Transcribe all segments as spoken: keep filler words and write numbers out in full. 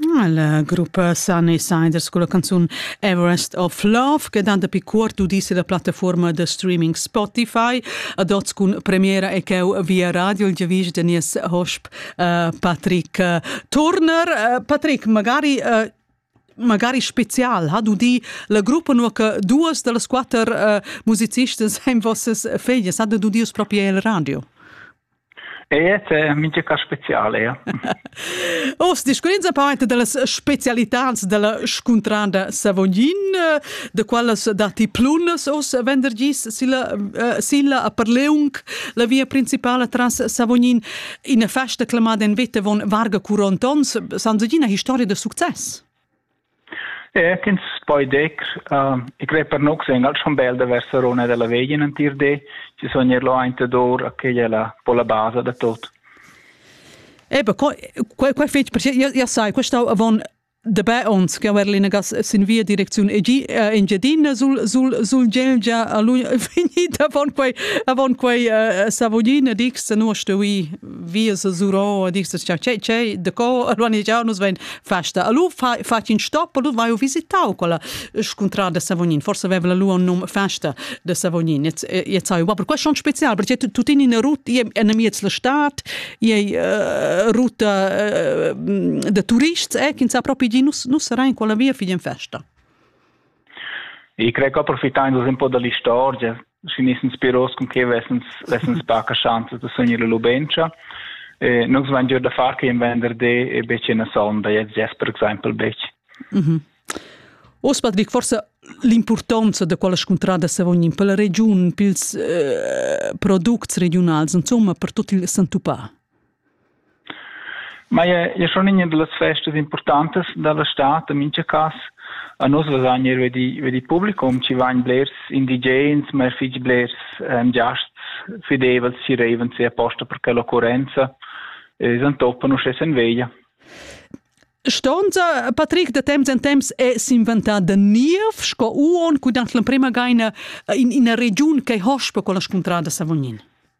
Il gruppo Sunny Siders con la canzone Everest of Love che dà da piccor tu disse la piattaforma di streaming Spotify adots con premiera e che via radio il giavis Denies Hosp uh, Patrick uh, Turner. Uh, Patrick, magari uh, magari special, ha du di la gruppo no che due delle quattro uh, musicisti in vostre figlie, ha du di proprio il radio? E è mince ca speciale, ja. Os discurenza parte delle specialità della scontrada Savognin, de quales dati plunes os vendergis sila uh, sila a Perleung, la via principale trans Savognin in a festa clamada in vette von varga quarantons, sanzagina storia de succes. E che poi dec, uh, e credo per noi che è schon bella verso Rone della Veglia in tirde, ci sono gli lointe d'ora che è la po' la base da tutto. E beh, qua qua fece perché io io sai, questo avon de bei ons che erlina gas sin via direzione e in Gedin sul sul sul gelgia a lui finita von quei avon quei Savognin dix no stoi via zuro dix ciao c'è c'è de co allora già nos ven festa a lui fa fa in stop lui vai a visitare quella scontrada Savognin forse aveva la lui un nome festa de Savognin jetzt jetzt sai aber questo è speciale perché tu tu in route e in mia la stat e route de turisti e che sa proprio non non sarà in quella via figlia in festa. E credo approfittando un po' dalla storia, ci nissen spiros con che vessens vessens bacca chance da sognare Lubencia. E non svan giorno da far che in venerdì e bece una sonda, jetzt per esempio bece. Mhm. Os Patrick, forse l'importanza di quella scontrada Savognin per la regione, per i eh, prodotti regionali, insomma per tutto il Santupà. Ma è, è schon una delle feste importanti della Stadt, in mince cas, a noi la sagna vedi vedi pubblico, ci vanno blers indigeni, ma figli blers um, giasts fidevoli, ci reven si apposta perché l'occorrenza e sono toppa non c'è sen veglia. Stonza, Patrick, da temps en temps è si inventata niev, sco uon, cuidant la prima gaina in, in una regione che hospa con la scontrada Savognin.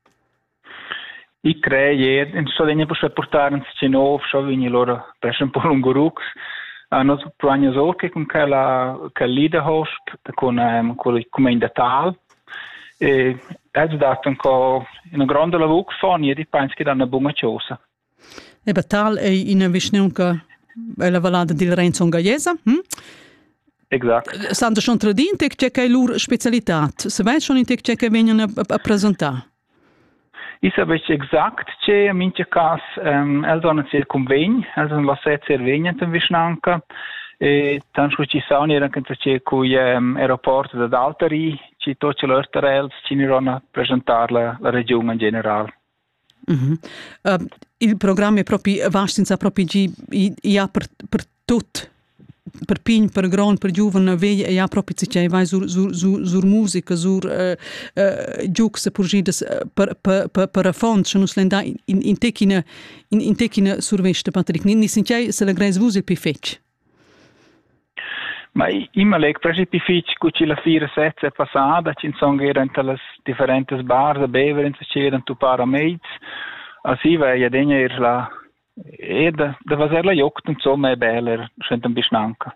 I creie, in sto degna per portare in Cenov, so vini loro per un po' lungo rux. Hanno provato so che con quella che lida hosp con um, come in Natal. E è dato un po' una grande lavoro foni e penso che da una buona cosa. E Batal è in vicino è la vallata di Renzo Gaiesa, hm? Esatto. Sanno schon tradinte che c'è loro specialità. Se vai schon in te che che vengono a, a presentare. I sabessi exact che in mince cas um, eldono se convegn, eldono la set servegna tan visnanca e tanto ci sono era che c'è cui um, aeroporto da Altari, ci tocca l'Ortarels, ci ne a presentare la, la regione in generale. Mm-hmm. Uh, il programma è proprio vasto, proprio ja per, per tutto. Per pin, per gran, per giovane, veglia, ja proprio c'è vai sur sur sur sur musica, sur uh, uh, giocs porgides per per per per fond, sono slenda in in tekina in in tekina surveste Patrick. Ni sinchai se la gres vus il pifec. Ma ima leg presi pifec cu ci la fira sezza passata, ci sono erano le differenti bar da bevere, c'erano tu paramaids. Asi va ja degna er la e da da vaser la jokt insomma è bella, sento un bisnanca.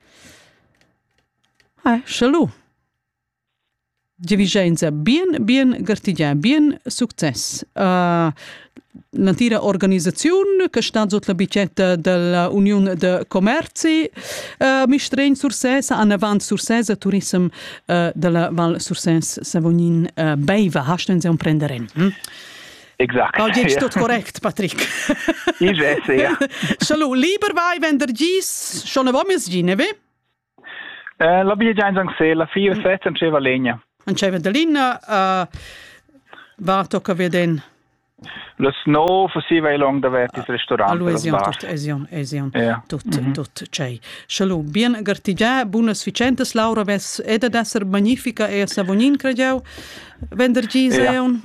Eh, shalom. Divigenza bien bien gartigia, bien success. Uh, L'intera organizzazione che sta sotto la bicetta dell'Unione de Commerci uh, Mistren Sursesa, an avant Sursesa Tourism uh, della Val Sursens Savognin uh, Beiva, hasten Sie un prenderen. Hm? Exact. Oh, jetzt ja. tot korrekt, Patrick. Ich weiß, ja. Shalom, lieber vai vender gis, schon a vomis gine, ve? Eh, la bia già in se la fira sette non c'è legna. Non c'è vedalina, uh, va tocca veden. Lo snow si va long da vertis ristorante. Allo esion, tut esion, esion, ja. tut, Mm-hmm. tut, c'è. Shalom, bien gartigia, buonas ficentes, Laura, ves ed ad esser magnifica e a Savognin, credevo, vender gis ja. eon.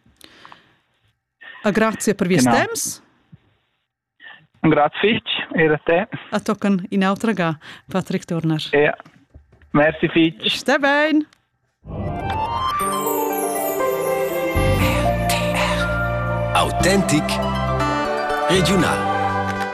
A grazie per vies Genau. temps. Grazie, era te. A tocken in outraga, Patrick Turner. Ja. Merci, Fitch. Stai bene. Authentic regional.